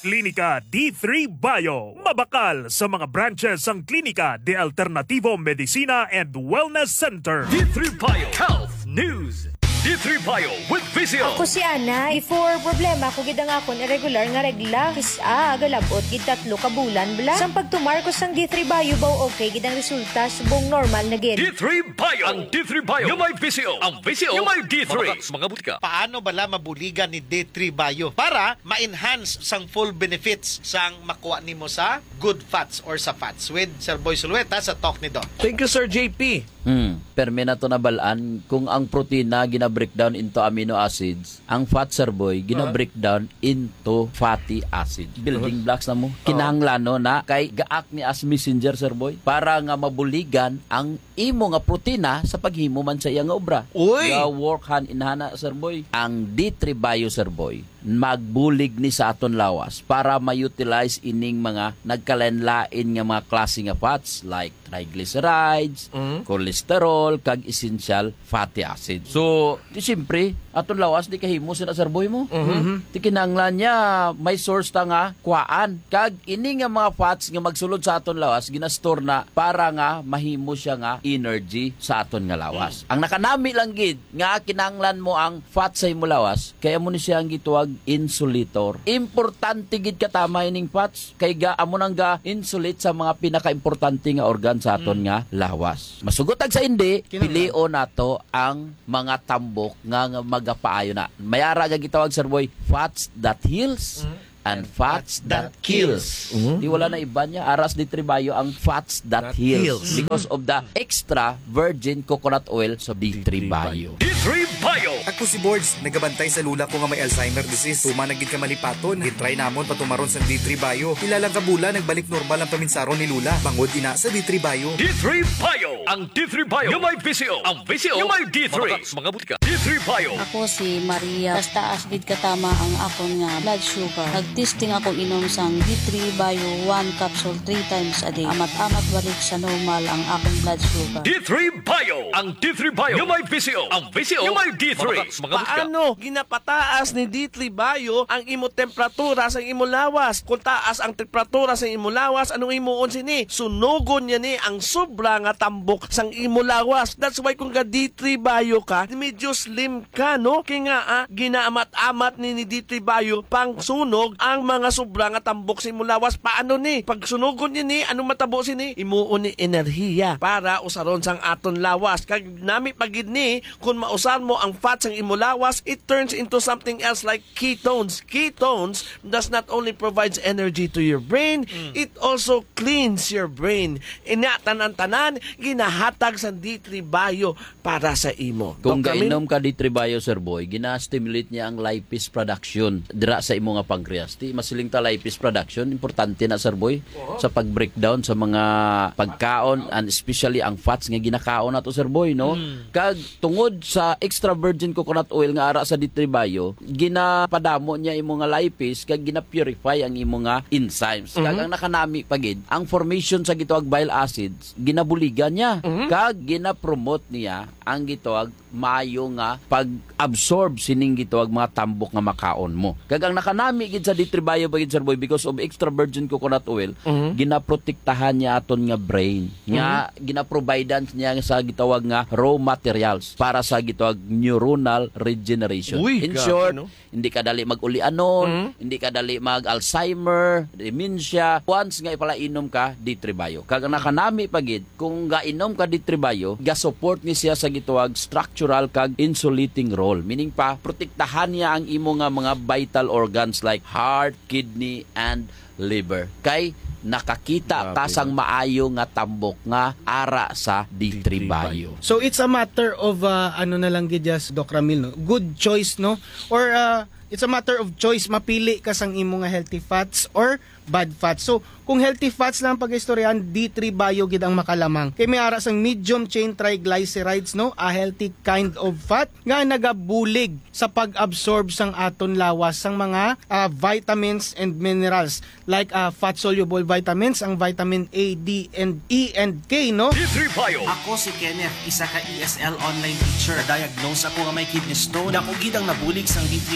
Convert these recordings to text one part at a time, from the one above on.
Klinika D3 Bio. Mabakal sa mga branches ang Klinika de Alternativo Medicina and Wellness Center. D3 Bio Health News. D3 Bio with Visio. Ako si Ana, before problema ko gid ang akon irregular nga regla. Galabot gid 3 ka bulan bla. Sang pagtumar ko sang D3 Bio baw okay gid ang resulta subong normal na gid. D3 Bio. Ang D3 Bio. Yung may Visio. Ang Visio. Yung may D3. Mga butika. Paano bala mabuligan ni D3 Bio para ma-enhance sang full benefits sang makuha nimo sa good fats or sa fats with Sir Boy Sulueta sa talk ni Doc. Thank you, Sir JP. Perme na to nabalaan kung ang protina gina-breakdown into amino acids, ang fat, Sir Boy, gina-breakdown into fatty acid. Building blocks na mo. Kinahanglan na kay gaak ni as messenger, Sir Boy, para nga mabuligan ang imo nga protina sa paghimo man sa iya nga obra. Uy! Ga work hand in hand, Sir Boy. Ang D3 Bio, Sir Boy, magbulig ni sa aton lawas para ma-utilize ining mga nagkalenlain nga mga klase nga fats like triglycerides, cholesterol, kag essential fatty acid. So, di siyempre, aton lawas di kahimo sila Sir Boy mo. Di kinahanglan niya may source ta nga kuhaan. Kag ini nga mga fats nga magsulod sa aton lawas ginastore na para nga mahimo siya nga energy sa aton nga lawas. Ang nakanami lang gid nga kinahanglan mo ang fat sa imo lawas kaya mo ni siya ang gituwag insulator. Importante gid katama ining fats kay ga amo nang ga insulate sa mga pinaka-importante nga organ sa aton nga lawas. Masugotag sa indi, pilion nato ang mga tambok nga magapaayo na. Mayara ga gitawag Sir Boy, fats that heals and fats that kills. Di wala na iba niya. Aras di Tribayo ang fats that heals. Because of the extra virgin coconut oil sa D3 Bio. D3 Bio. Ako si Boards, nagabantay sa lula ko nga may Alzheimer disease. Tuma nagid ka malipaton. Gitry namon patumaron sa D3 Bio. Ilalang kabula, nagbalik normal ang paminsaron ni Lula. Bangod ina sa D3 Bio. D3 Bio. Ang D3 Bio. Yung may Visio. Ang Visio. Yung may D3. Mga butika. D3 Bio. Ako si Maria. Basta asbid katama ang akon nga blood sugar. Nagtesting ako inom sang D3 Bio 1 capsule 3 times a day. Amat-amat balik sa normal ang akong blood sugar. D3 Bio. Ang D3 Bio. Yung may Visio. Ang Visio. Yung may D3. Mga butika. Paano ginapataas ni D3 Bio ang imo temperatura sa imo lawas? Kung taas ang temperatura sa imo lawas, anong imuon sini? Sunugon niya ni ang sobra nga tambok sang imo lawas. That's why kung ga D3 Bio ka, medyo slim ka, no? Kaya nga, ginaamat-amat ni D3 Bio pang sunog ang mga sobra nga tambok sa imo lawas. Paano ni? Pag sunugon niya ni, anong matabo sini? Imuon ni enerhiya para usaron sang aton lawas. Kag nami pagid ni, kung mausar mo ang fat sang imo lawas, it turns into something else like ketones. Ketones does not only provides energy to your brain, it also cleans your brain. Tanan-tanan, ginahatag sa D3 Bio para sa imo. Kung gainom ka D3 Bio, Sir Boy, gina-stimulate niya ang lipase production dira sa imo nga pancreas. Di masiling ta lipase production, importante na Sir Boy sa pag-breakdown sa mga pagkaon and especially ang fats nga ginakaon nato Sir Boy, no? Kag tungod sa extra virgin coconut oil nga ara sa D3 Bio, ginapadamo niya imo nga lipase kag gina-purify ang imo nga enzymes. Kag ang nakanami pagid, ang formation sa gitawag bile acids ginabuligan niya. Kag gina-promote niya ang gitawag maayo nga pag-absorb sining gitawag mga tambok nga makaon mo. Kag ang nakanami gid sa D3 Bio pagid Sir Boy because of extra virgin coconut oil, ginaprotektahan niya aton nga brain. Nga ginaprovidean niya sa gitawag nga raw materials para sa gitawag neuronal regeneration. In short, hindi ka dali mag-ulianon, hindi ka dali mag-Alzheimer, dementia. Once nga ipalainom ka D3 Bio. Kag ang nakanami pagid kung gainom ka D3 Bio, ga-support ni siya sa gitawag structural kag insulating role. Meaning pa, protektahan niya ang imo nga mga vital organs like heart, kidney, and liver. Kay nakakita tasang maayo nga tambok nga ara sa D3 Bio. So it's a matter of ano na lang gid Doc Ramil, no? Good choice, no? Or it's a matter of choice, mapili ka sang imo nga healthy fats or bad fats. So kung healthy fats lang pag-istoryahan, D3 Bio gid ang makalamang. Kay may ara sang medium chain triglycerides, no? A healthy kind of fat nga nagabulig sa pag-absorb sang aton lawas sang mga vitamins and minerals like fat soluble vitamins, ang vitamin A, D, and E, and K, no? D3 Bio. Ako si Kenneth, isa ka ESL online teacher. Diagnose ako nga may kidney stone. Dako gid ang nabulig sang D3 Bio sa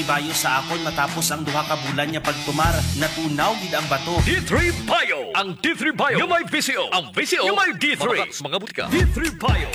sa akon matapos ang duha ka bulan niya pagtumar. Natunaw gid ang bato. D3 Bio. Ang D3 Bio yung may VCO. Ang VCO yung may D3. Mga butika. D3 Bio.